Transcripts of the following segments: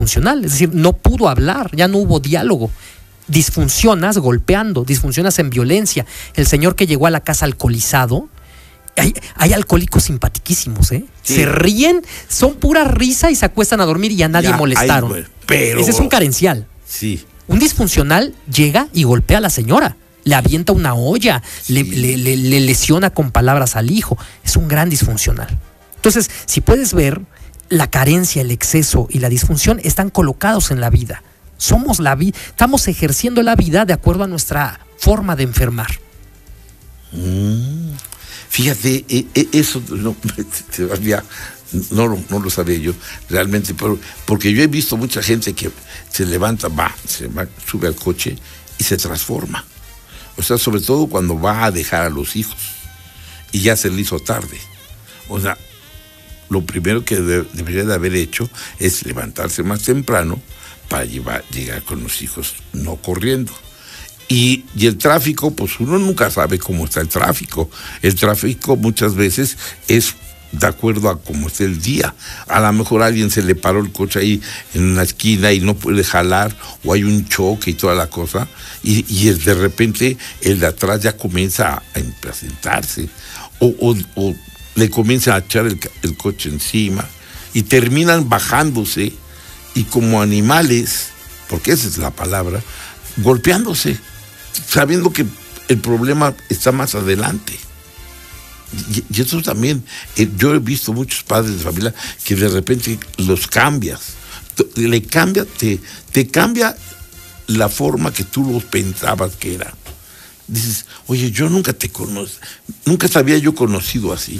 disfuncional, es decir, no pudo hablar, ya no hubo diálogo. Disfuncionas golpeando, disfuncionas en violencia. El señor que llegó a la casa alcoholizado, hay alcohólicos simpatiquísimos, ¿eh? Sí. Se ríen, son pura risa y se acuestan a dormir y a nadie molestaron. Pero ese es un carencial. Sí. Un disfuncional llega y golpea a la señora, le avienta una olla, sí. le lesiona con palabras al hijo. Es un gran disfuncional. Entonces, si puedes ver, la carencia, el exceso y la disfunción están colocados en la vida. Somos la vida, estamos ejerciendo la vida de acuerdo a nuestra forma de enfermar. Fíjate, eso no lo sabía yo realmente, porque yo he visto mucha gente que se levanta, sube al coche y se transforma. O sea, sobre todo cuando va a dejar a los hijos y ya se le hizo tarde. O sea, lo primero que debería de haber hecho es levantarse más temprano para llegar con los hijos, no corriendo. Y el tráfico, pues uno nunca sabe cómo está el tráfico. El tráfico muchas veces es de acuerdo a cómo está el día. A lo mejor a alguien se le paró el coche ahí en una esquina y no puede jalar, o hay un choque y toda la cosa, y de repente el de atrás ya comienza a impacientarse, o le comienzan a echar el coche encima, y terminan bajándose, y como animales, porque esa es la palabra, golpeándose, sabiendo que el problema está más adelante. Y eso también, yo he visto muchos padres de familia que de repente los cambias, te cambia la forma que tú los pensabas que era. Dices, oye, yo nunca te había yo conocido así.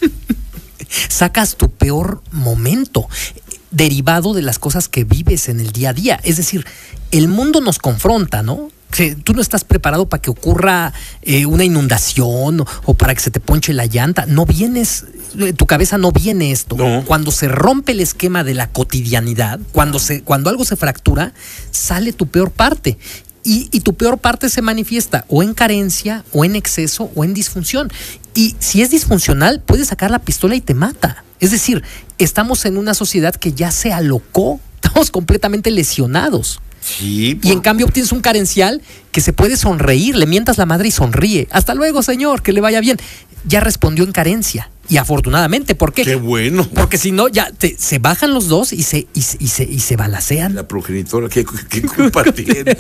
Sacas tu peor momento, derivado de las cosas que vives en el día a día. Es decir, el mundo nos confronta, ¿no? Tú no estás preparado para que ocurra una inundación o para que se te ponche la llanta. No vienes, tu cabeza no viene esto. No. Cuando se rompe el esquema de la cotidianidad, cuando algo se fractura, sale tu peor parte. Y tu peor parte se manifiesta o en carencia, o en exceso, o en disfunción. Y si es disfuncional, puedes sacar la pistola y te mata. Es decir, estamos en una sociedad que ya se alocó, estamos completamente lesionados. Sí, y en cambio obtienes un carencial que se puede sonreír, le mientas la madre y sonríe. Hasta luego, señor, que le vaya bien. Ya respondió en carencia. Y afortunadamente, ¿por qué? ¡Qué bueno! Porque si no, ya se bajan los dos y se balacean. La progenitora, ¿qué culpa tiene?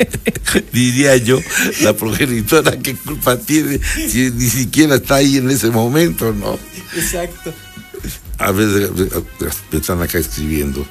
Diría yo, la progenitora, ¿qué culpa tiene? Si ni siquiera está ahí en ese momento, ¿no? Exacto. A ver, me están acá escribiendo.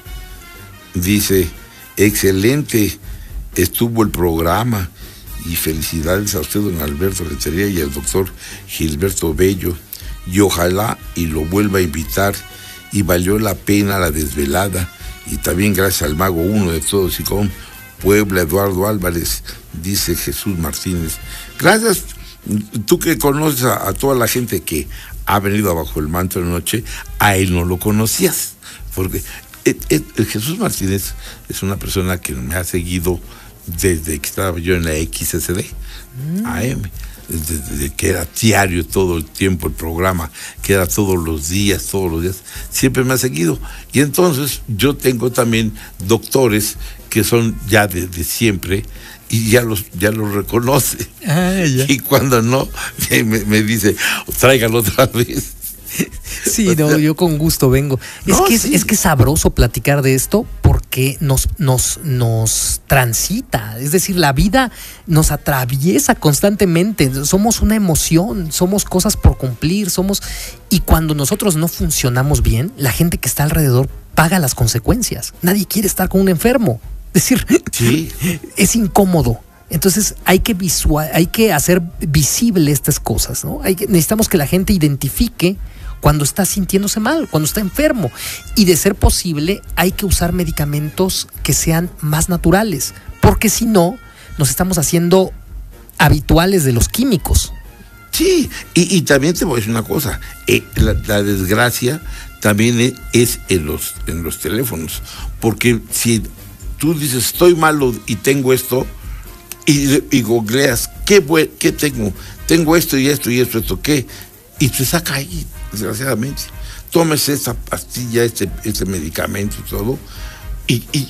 Dice, excelente estuvo el programa y felicidades a usted, don Alberto Rentería, y al doctor Gilberto Bello, y ojalá y lo vuelva a invitar, y valió la pena la desvelada, y también gracias al mago uno de todos y con Puebla, Eduardo Álvarez, dice Jesús Martínez. Gracias, tú que conoces a toda la gente que ha venido abajo el manto de noche, a él no lo conocías, porque el Jesús Martínez es una persona que me ha seguido desde que estaba yo en la XSD AM, desde que era diario todo el tiempo el programa, que era todos los días, siempre me ha seguido. Y entonces yo tengo también doctores que son ya de siempre, y ya los reconoce. Ya. Y cuando no, me dice, tráigalo otra vez. Sí, no, yo con gusto vengo. Es que es sabroso platicar de esto porque nos transita. Es decir, la vida nos atraviesa constantemente. Somos una emoción, somos cosas por cumplir, y cuando nosotros no funcionamos bien, la gente que está alrededor paga las consecuencias. Nadie quiere estar con un enfermo. Es decir, sí. Es incómodo. Entonces hay que hacer visible estas cosas, ¿no? Necesitamos que la gente identifique cuando está sintiéndose mal, cuando está enfermo. Y de ser posible, hay que usar medicamentos que sean más naturales, porque si no, nos estamos haciendo habituales de los químicos. Sí, y también te voy a decir una cosa, la desgracia también es en los teléfonos, porque si tú dices, estoy malo y tengo esto, y googleas, ¿qué tengo? Tengo esto y esto y esto, ¿qué? Y te saca ahí, desgraciadamente. Tómese esta pastilla, este medicamento y todo, Y